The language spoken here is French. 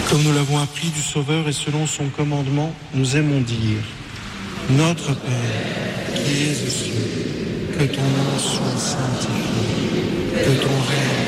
Comme nous l'avons appris du Sauveur et selon son commandement, nous aimons dire: Notre Père, qui es aux cieux, que ton nom soit sanctifié, que ton règne